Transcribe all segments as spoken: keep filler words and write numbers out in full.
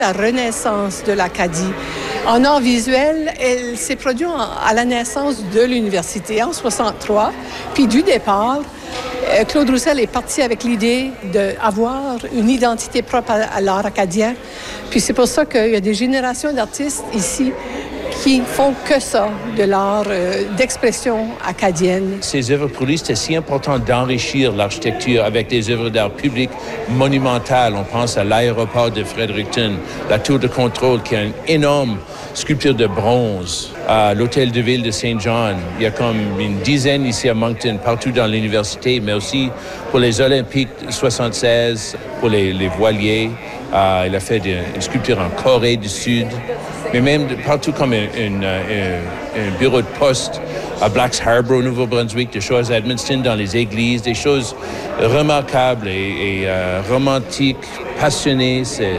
La renaissance de l'Acadie. En art visuel, elle s'est produite à la naissance de l'université en soixante-trois. Puis du départ, Claude Roussel est parti avec l'idée d'avoir une identité propre à, à l'art acadien. Puis c'est pour ça qu'il y a des générations d'artistes ici qui font que ça, de l'art euh, d'expression acadienne. Ces œuvres pour lui, c'était si important d'enrichir l'architecture avec des œuvres d'art public monumentales. On pense à l'aéroport de Fredericton, la tour de contrôle qui a une énorme sculpture de bronze, à l'hôtel de ville de Saint John. Il y a comme une dizaine ici à Moncton, partout dans l'université, mais aussi pour les Olympiques soixante-seize, pour les, les voiliers. Uh, il a fait de, une sculpture en Corée du Sud, mais même de, partout comme un, un, un, un bureau de poste à Blacks Harbour, au Nouveau-Brunswick, des choses à Edmundston, dans les églises, des choses remarquables et, et uh, romantiques, passionnées. C'est,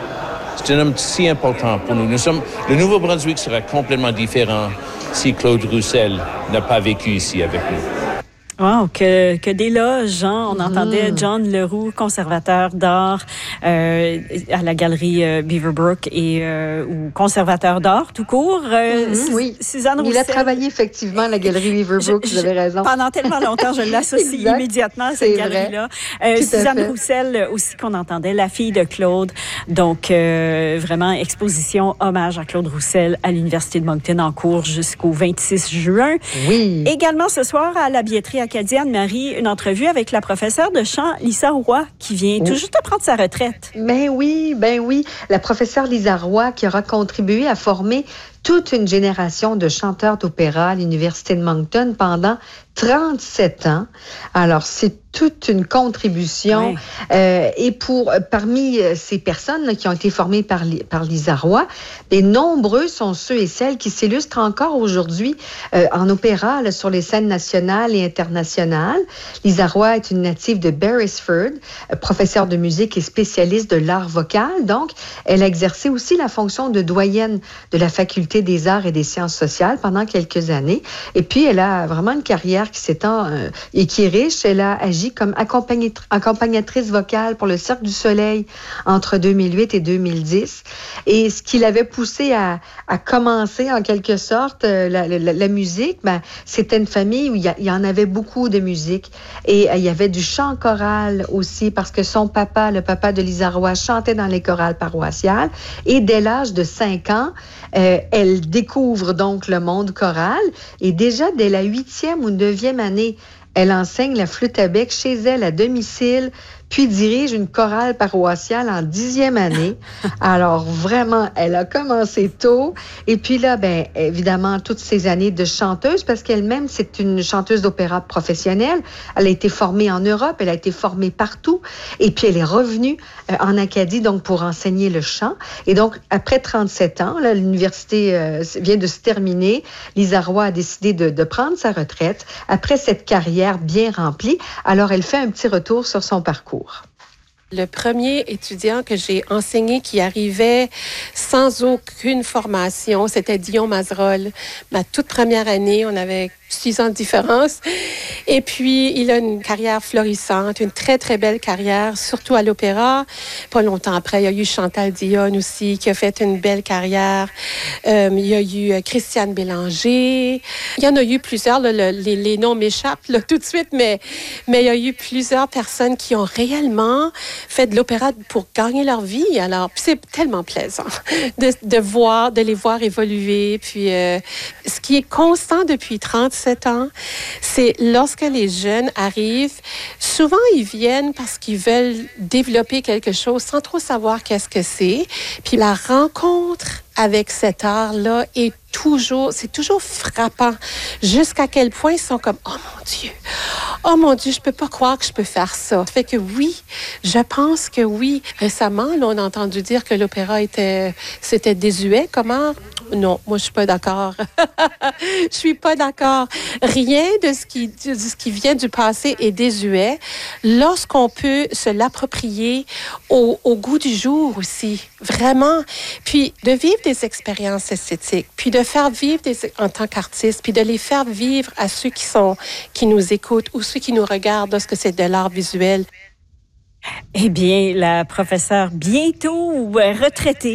c'est un homme si important pour nous. Nous sommes, le Nouveau-Brunswick serait complètement différent si Claude Roussel n'a pas vécu ici avec nous. Wow, que, que d'éloges, hein? On entendait John Leroux, conservateur d'art euh, à la galerie euh, Beaverbrook et euh, ou conservateur d'art tout court. Euh, mm-hmm, oui. Suzanne Roussel. Il a travaillé effectivement à la galerie Beaverbrook, je, je, vous avez raison. Pendant tellement longtemps, je l'associe immédiatement à cette galerie-là. Euh, Suzanne Roussel aussi qu'on entendait, la fille de Claude. Donc euh, vraiment exposition hommage à Claude Roussel à l'Université de Moncton en cours jusqu'au vingt-six juin. Oui. Également ce soir à la billetterie acadienne, Marie, une entrevue avec la professeure de chant Lisa Roy qui vient tout juste de prendre sa retraite. Ben oui, ben oui. La professeure Lisa Roy qui aura contribué à former toute une génération de chanteurs d'opéra à l'Université de Moncton pendant trente-sept ans. Alors, c'est toute une contribution. Oui. Euh, et pour parmi ces personnes là, qui ont été formées par, par Lisa Roy, les nombreux sont ceux et celles qui s'illustrent encore aujourd'hui euh, en opéra là, sur les scènes nationales et internationales. Lisa Roy est une native de Beresford, euh, professeure de musique et spécialiste de l'art vocal. Donc, elle a exercé aussi la fonction de doyenne de la faculté des arts et des sciences sociales pendant quelques années. Et puis, elle a vraiment une carrière qui s'étend euh, et qui est riche. Elle a agi comme accompagnatri- accompagnatrice vocale pour le Cirque du Soleil entre deux mille huit et deux mille dix. Et ce qui l'avait poussée à, à commencer, en quelque sorte, euh, la, la, la musique, ben, c'était une famille où il y, a, il y en avait beaucoup de musique. Et euh, il y avait du chant choral aussi, parce que son papa, le papa de Lisa Roy, chantait dans les chorales paroissiales. Et dès l'âge de cinq ans, euh, elle découvre donc le monde choral. Et déjà, dès la huitième ou neuvième année, elle enseigne la flûte à bec chez elle à domicile, puis dirige une chorale paroissiale en dixième année. Alors, vraiment, elle a commencé tôt. Et puis là, ben, évidemment, toutes ces années de chanteuse, parce qu'elle-même, c'est une chanteuse d'opéra professionnelle. Elle a été formée en Europe, elle a été formée partout. Et puis, elle est revenue euh, en Acadie, donc, pour enseigner le chant. Et donc, après trente-sept ans, là, l'université euh, vient de se terminer. Lisa Roy a décidé de, de prendre sa retraite après cette carrière bien remplie. Alors, elle fait un petit retour sur son parcours. Le premier étudiant que j'ai enseigné qui arrivait sans aucune formation, c'était Dion Mazerolle. Ma toute première année, on avait six ans de différence. Et puis, il a une carrière florissante, une très, très belle carrière, surtout à l'opéra. Pas longtemps après, il y a eu Chantal Dionne aussi, qui a fait une belle carrière. Euh, il y a eu Christiane Bélanger. Il y en a eu plusieurs, là, le, les, les noms m'échappent là, tout de suite, mais, mais il y a eu plusieurs personnes qui ont réellement fait de l'opéra pour gagner leur vie. Alors, puis c'est tellement plaisant de, de voir, de les voir évoluer. Puis, euh, ce qui est constant depuis trente-sept ans, c'est lorsque les jeunes arrivent, souvent ils viennent parce qu'ils veulent développer quelque chose sans trop savoir qu'est-ce que c'est. Puis la rencontre avec cet art-là est toujours, c'est toujours frappant. Jusqu'à quel point ils sont comme, oh mon Dieu, oh mon Dieu, je peux pas croire que je peux faire ça. Ça fait que oui, je pense que oui. Récemment, là, on a entendu dire que l'opéra était, c'était désuet. Comment? Non, moi, je suis pas d'accord. Je suis pas d'accord. Rien de ce qui, de ce qui vient du passé est désuet lorsqu'on peut se l'approprier au, au goût du jour aussi. Vraiment. Puis, de vivre des expériences esthétiques, puis de faire vivre des, en tant qu'artiste, puis de les faire vivre à ceux qui sont, qui nous écoutent ou ceux qui nous regardent lorsque c'est de l'art visuel. Eh bien, la professeure bientôt retraitée